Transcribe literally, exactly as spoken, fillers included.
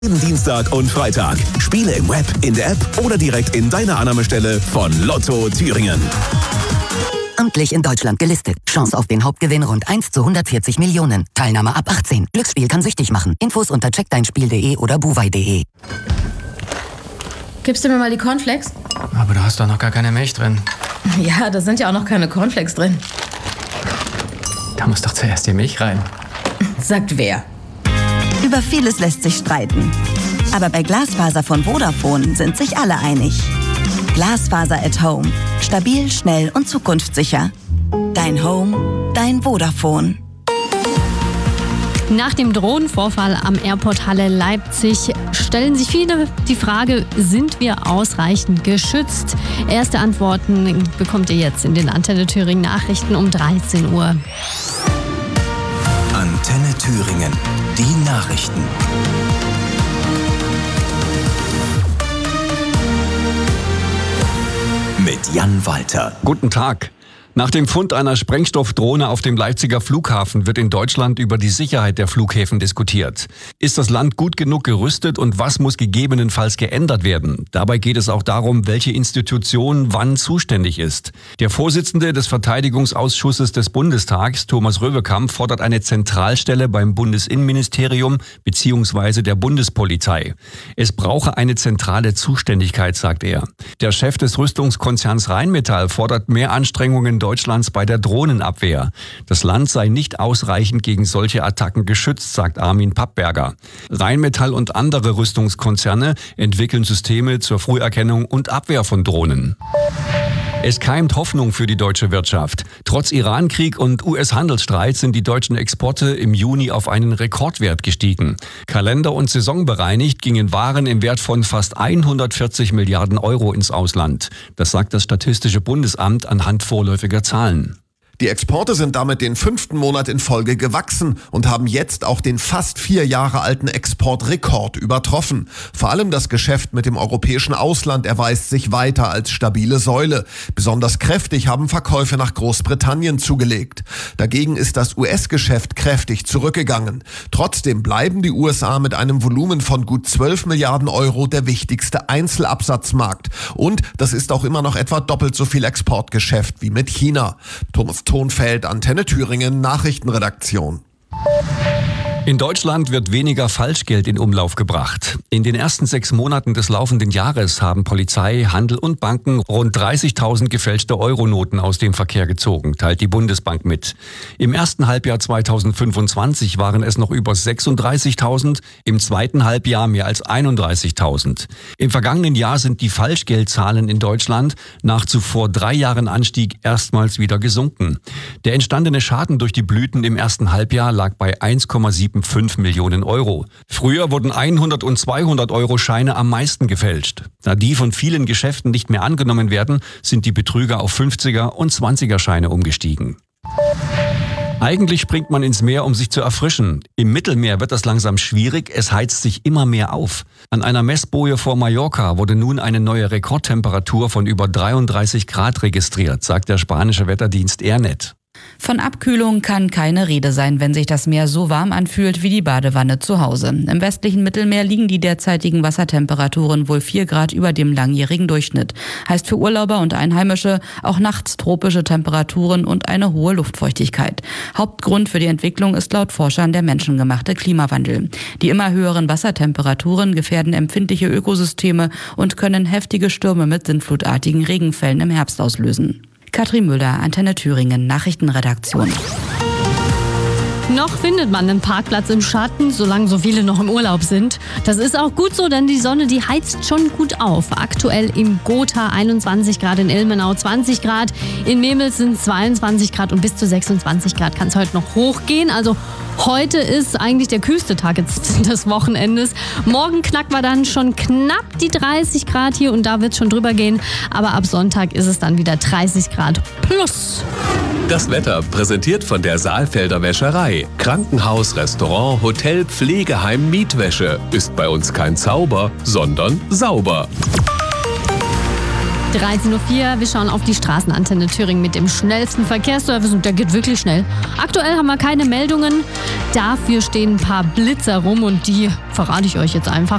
Jeden Dienstag und Freitag. Spiele im Web, in der App oder direkt in deiner Annahmestelle von Lotto Thüringen. Amtlich in Deutschland gelistet. Chance auf den Hauptgewinn rund eins zu hundertvierzig Millionen. Teilnahme ab achtzehn. Glücksspiel kann süchtig machen. Infos unter check dein spiel punkt de oder buwei punkt de. Gibst du mir mal die Cornflakes? Aber da hast doch noch gar keine Milch drin. Ja, da sind ja auch noch keine Cornflakes drin. Da muss doch zuerst die Milch rein. Sagt wer? Über vieles lässt sich streiten. Aber bei Glasfaser von Vodafone sind sich alle einig. Glasfaser at Home. Stabil, schnell und zukunftssicher. Dein Home, dein Vodafone. Nach dem Drohnenvorfall am Airport Halle Leipzig stellen sich viele die Frage, sind wir ausreichend geschützt? Erste Antworten bekommt ihr jetzt in den Antenne Thüringen Nachrichten um dreizehn Uhr. Antenne Thüringen, die Nachrichten. Mit Jan Walter. Guten Tag. Nach dem Fund einer Sprengstoffdrohne auf dem Leipziger Flughafen wird in Deutschland über die Sicherheit der Flughäfen diskutiert. Ist das Land gut genug gerüstet und was muss gegebenenfalls geändert werden? Dabei geht es auch darum, welche Institution wann zuständig ist. Der Vorsitzende des Verteidigungsausschusses des Bundestags, Thomas Röwekamp, fordert eine Zentralstelle beim Bundesinnenministerium bzw. der Bundespolizei. Es brauche eine zentrale Zuständigkeit, sagt er. Der Chef des Rüstungskonzerns Rheinmetall fordert mehr Anstrengungen Deutschlands bei der Drohnenabwehr. Das Land sei nicht ausreichend gegen solche Attacken geschützt, sagt Armin Pappberger. Rheinmetall und andere Rüstungskonzerne entwickeln Systeme zur Früherkennung und Abwehr von Drohnen. Es keimt Hoffnung für die deutsche Wirtschaft. Trotz Iran-Krieg und U S-Handelsstreit sind die deutschen Exporte im Juni auf einen Rekordwert gestiegen. Kalender- und saisonbereinigt gingen Waren im Wert von fast hundertvierzig Milliarden Euro ins Ausland. Das sagt das Statistische Bundesamt anhand vorläufiger Zahlen. Die Exporte sind damit den fünften Monat in Folge gewachsen und haben jetzt auch den fast vier Jahre alten Exportrekord übertroffen. Vor allem das Geschäft mit dem europäischen Ausland erweist sich weiter als stabile Säule. Besonders kräftig haben Verkäufe nach Großbritannien zugelegt. Dagegen ist das U S-Geschäft kräftig zurückgegangen. Trotzdem bleiben die U S A mit einem Volumen von gut zwölf Milliarden Euro der wichtigste Einzelabsatzmarkt. Und das ist auch immer noch etwa doppelt so viel Exportgeschäft wie mit China. Thomas Tonfeld, Antenne Thüringen, Nachrichtenredaktion. In Deutschland wird weniger Falschgeld in Umlauf gebracht. In den ersten sechs Monaten des laufenden Jahres haben Polizei, Handel und Banken rund dreißigtausend gefälschte Euronoten aus dem Verkehr gezogen, teilt die Bundesbank mit. Im ersten Halbjahr zweitausendfünfundzwanzig waren es noch über sechsunddreißigtausend, im zweiten Halbjahr mehr als einunddreißigtausend. Im vergangenen Jahr sind die Falschgeldzahlen in Deutschland nach zuvor drei Jahren Anstieg erstmals wieder gesunken. Der entstandene Schaden durch die Blüten im ersten Halbjahr lag bei eins Komma fünfundsiebzig Millionen Euro. Früher wurden hundert und zweihundert Euro Scheine am meisten gefälscht. Da die von vielen Geschäften nicht mehr angenommen werden, sind die Betrüger auf fünfziger und zwanziger Scheine umgestiegen. Eigentlich springt man ins Meer, um sich zu erfrischen. Im Mittelmeer wird das langsam schwierig, es heizt sich immer mehr auf. An einer Messboje vor Mallorca wurde nun eine neue Rekordtemperatur von über dreiunddreißig Grad registriert, sagt der spanische Wetterdienst ERNET. Von Abkühlung kann keine Rede sein, wenn sich das Meer so warm anfühlt wie die Badewanne zu Hause. Im westlichen Mittelmeer liegen die derzeitigen Wassertemperaturen wohl vier Grad über dem langjährigen Durchschnitt. Heißt für Urlauber und Einheimische auch nachts tropische Temperaturen und eine hohe Luftfeuchtigkeit. Hauptgrund für die Entwicklung ist laut Forschern der menschengemachte Klimawandel. Die immer höheren Wassertemperaturen gefährden empfindliche Ökosysteme und können heftige Stürme mit sintflutartigen Regenfällen im Herbst auslösen. Katrin Müller, Antenne Thüringen, Nachrichtenredaktion. Noch findet man einen Parkplatz im Schatten, solange so viele noch im Urlaub sind. Das ist auch gut so, denn die Sonne, die heizt schon gut auf. Aktuell im Gotha einundzwanzig Grad, in Ilmenau zwanzig Grad, in Memel sind zweiundzwanzig Grad und bis zu sechsundzwanzig Grad kann es heute noch hochgehen. Also heute ist eigentlich der kühlste Tag jetzt des Wochenendes. Morgen knacken wir dann schon knapp die dreißig Grad hier und da wird es schon drüber gehen. Aber ab Sonntag ist es dann wieder dreißig Grad plus. Das Wetter präsentiert von der Saalfelder Wäscherei. Krankenhaus, Restaurant, Hotel, Pflegeheim, Mietwäsche. Ist bei uns kein Zauber, sondern sauber. dreizehn Uhr vier, wir schauen auf die Straßenantenne Thüringen mit dem schnellsten Verkehrsservice und der geht wirklich schnell. Aktuell haben wir keine Meldungen, dafür stehen ein paar Blitzer rum und die verrate ich euch jetzt einfach.